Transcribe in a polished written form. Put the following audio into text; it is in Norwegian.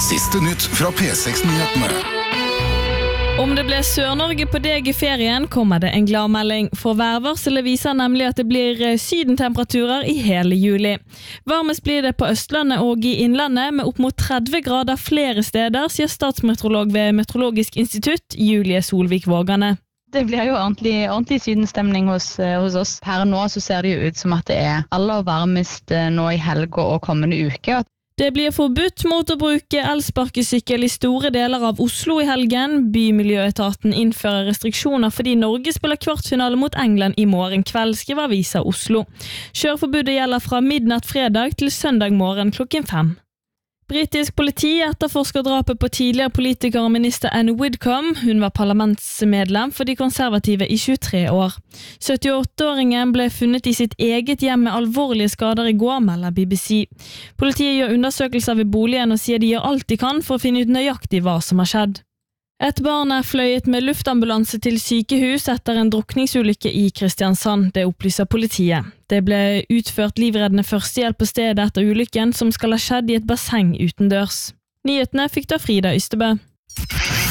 Siste nytt fra P6-nyhetene. Om det ble Sør-Norge på deg i ferien, kommer det en gladmelding. For værvarselet viser nemlig at det blir sydentemperaturer i hele juli. Varmest blir det på Østlandet og i Innlandet, med opp mot 30 grader flere steder, sier statsmeteorolog ved Meteorologisk institutt, Julie Solvik Vågane. Det blir jo ordentlig sydenstemning hos oss. Per nå så ser det jo ut som at det er aller varmest nå i helga og kommende uke. Det blir forbudt mot å bruke elsparkesykkel i store deler av Oslo i helgen. Bymiljøetaten innfører restriksjoner fordi Norge spiller kvartfinale mot England i morgen kveld, skriver Avisa Oslo. Kjøreforbudet gjelder fra midnatt fredag til søndag morgen klokken 5. Britisk politi etterforsker drapet på tidligere politiker og minister Anne Widdecombe. Hun var parlamentsmedlem for de konservative i 23 år. 78-åringen ble funnet i sitt eget hjem med alvorlige skader i går, melder BBC. Politiet gjør undersøkelser ved boligen og sier de gjør alt de kan for å finne ut nøyaktig hva som har skjedd. Et barn er fløyet med luftambulanse til sykehus etter en drukningsulykke i Kristiansand, det opplyser politiet. Det ble utført livreddende førstehjelp på stedet etter ulykken, som skal ha skjedd i et basseng utendørs. Nyhetene fikk da Frida Ystebø.